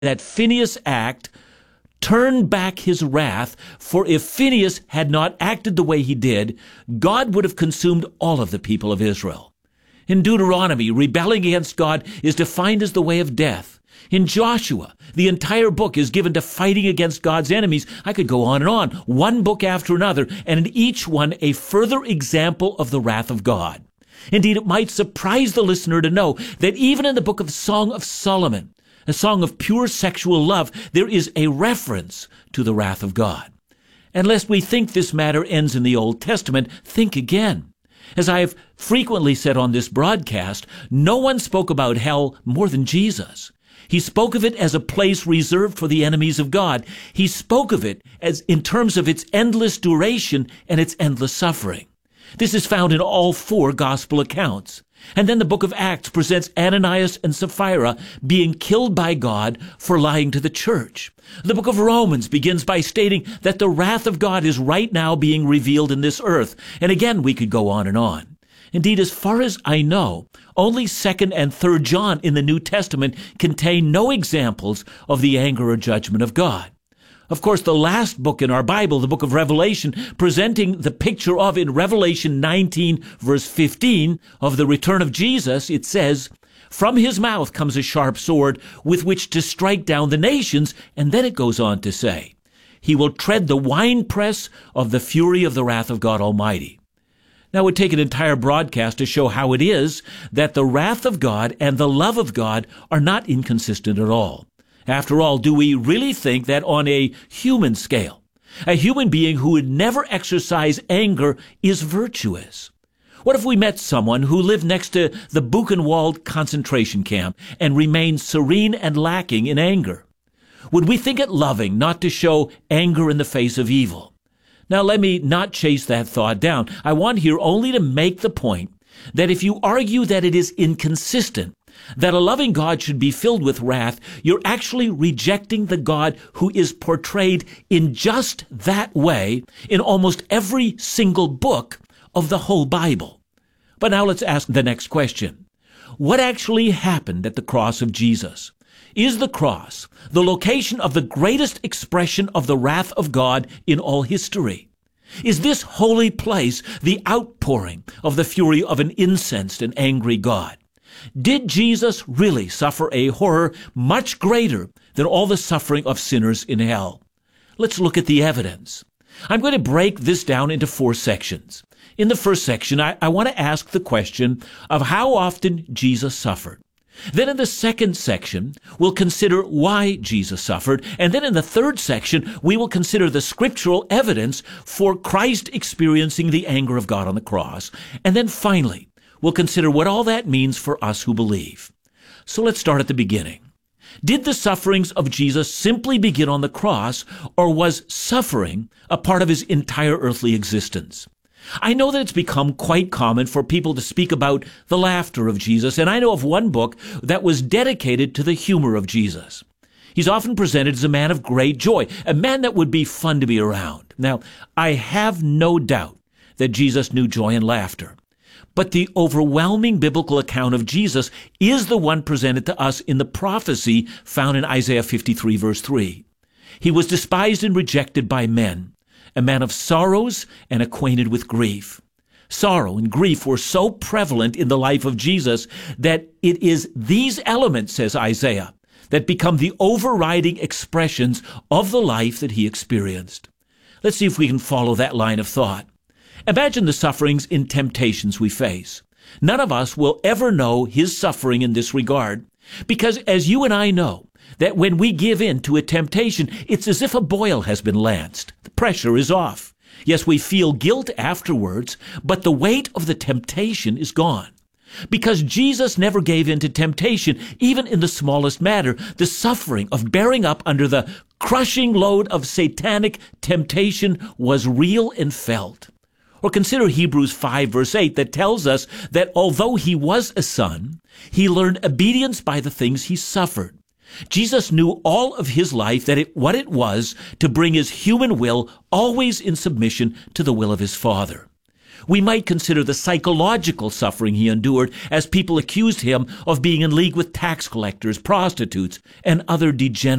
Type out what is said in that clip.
that Phinehas' act turned back his wrath, for if Phinehas had not acted the way he did, God would have consumed all of the people of Israel. In Deuteronomy, rebelling against God is defined as the way of death. In Joshua, the entire book is given to fighting against God's enemies. I could go on and on, one book after another, and in each one a further example of the wrath of God. Indeed, it might surprise the listener to know that even in the book of Song of Solomon, a song of pure sexual love, there is a reference to the wrath of God. And lest we think this matter ends in the Old Testament, think again. As I have frequently said on this broadcast, no one spoke about hell more than Jesus. He spoke of it as a place reserved for the enemies of God. He spoke of it as in terms of its endless duration and its endless suffering. This is found in all 4 gospel accounts. And then the book of Acts presents Ananias and Sapphira being killed by God for lying to the church. The book of Romans begins by stating that the wrath of God is right now being revealed in this earth. And again, we could go on and on. Indeed, as far as I know, only 2nd and 3rd John in the New Testament contain no examples of the anger or judgment of God. Of course, the last book in our Bible, the book of Revelation, presenting the picture of, in Revelation 19, verse 15, of the return of Jesus, it says, "From his mouth comes a sharp sword with which to strike down the nations," and then it goes on to say, "He will tread the winepress of the fury of the wrath of God Almighty." Now, it would take an entire broadcast to show how it is that the wrath of God and the love of God are not inconsistent at all. After all, do we really think that on a human scale, a human being who would never exercise anger is virtuous? What if we met someone who lived next to the Buchenwald concentration camp and remained serene and lacking in anger? Would we think it loving not to show anger in the face of evil? Now, let me not chase that thought down. I want here only to make the point that if you argue that it is inconsistent, that a loving God should be filled with wrath, you're actually rejecting the God who is portrayed in just that way in almost every single book of the whole Bible. But now let's ask the next question. What actually happened at the cross of Jesus? Is the cross the location of the greatest expression of the wrath of God in all history? Is this holy place the outpouring of the fury of an incensed and angry God? Did Jesus really suffer a horror much greater than all the suffering of sinners in hell? Let's look at the evidence. I'm going to break this down into 4 sections. In the first section, I want to ask the question of how often Jesus suffered. Then in the second section, we'll consider why Jesus suffered. And then in the third section, we will consider the scriptural evidence for Christ experiencing the anger of God on the cross. And then finally, we'll consider what all that means for us who believe. So let's start at the beginning. Did the sufferings of Jesus simply begin on the cross, or was suffering a part of his entire earthly existence? I know that it's become quite common for people to speak about the laughter of Jesus, and I know of one book that was dedicated to the humor of Jesus. He's often presented as a man of great joy, a man that would be fun to be around. Now, I have no doubt that Jesus knew joy and laughter. But the overwhelming biblical account of Jesus is the one presented to us in the prophecy found in Isaiah 53, verse 3. He was despised and rejected by men, a man of sorrows and acquainted with grief. Sorrow and grief were so prevalent in the life of Jesus that it is these elements, says Isaiah, that become the overriding expressions of the life that he experienced. Let's see if we can follow that line of thought. Imagine the sufferings and temptations we face. None of us will ever know his suffering in this regard, because as you and I know, that when we give in to a temptation, it's as if a boil has been lanced. The pressure is off. Yes, we feel guilt afterwards, but the weight of the temptation is gone. Because Jesus never gave in to temptation, even in the smallest matter, the suffering of bearing up under the crushing load of satanic temptation was real and felt. Or consider Hebrews 5, verse 8, that tells us that although he was a son, he learned obedience by the things he suffered. Jesus knew all of his life what it was to bring his human will always in submission to the will of his Father. We might consider the psychological suffering he endured as people accused him of being in league with tax collectors, prostitutes, and other degenerates.